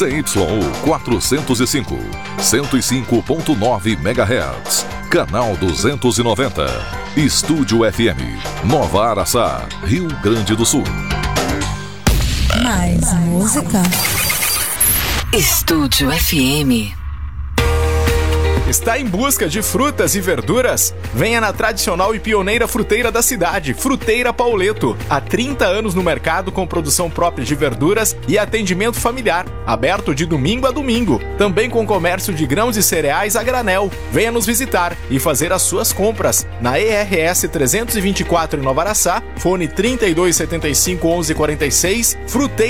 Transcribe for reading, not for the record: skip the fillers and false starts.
ZYU 405, 105.9 MHz. Canal 290. Estúdio FM, Nova Araçá, Rio Grande do Sul. Mais música. Estúdio FM. Está em busca de frutas e verduras? Venha na tradicional e pioneira fruteira da cidade, Fruteira Pauleto. Há 30 anos no mercado com produção própria de verduras e atendimento familiar. Aberto de domingo a domingo. Também com comércio de grãos e cereais a granel. Venha nos visitar e fazer as suas compras. Na ERS 324 em Nova Araçá, fone 3275 1146, Fruteira